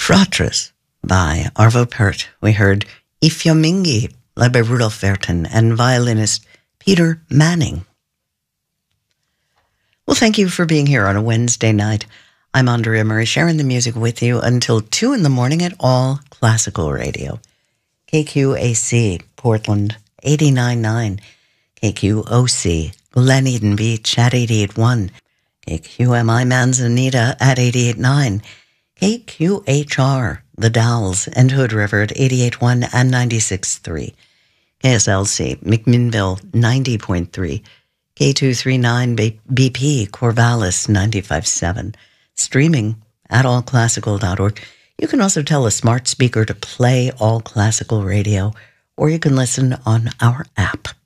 Fratres by Arvo Pärt. We heard Ifyomingi, led by Rudolf Vertin, and violinist Peter Manning. Well, thank you for being here on a Wednesday night. I'm Andrea Murray, sharing the music with you until 2 in the morning at All Classical Radio. KQAC, Portland, 89.9. KQOC, Glen Eden Beach at 88.1. KQMI Manzanita at 88.9. KQHR, The Dalles and Hood River at 88.1 and 96.3. KSLC, McMinnville, 90.3. K239 BP, Corvallis, 95.7. Streaming at allclassical.org. You can also tell a smart speaker to play All Classical Radio, or you can listen on our app.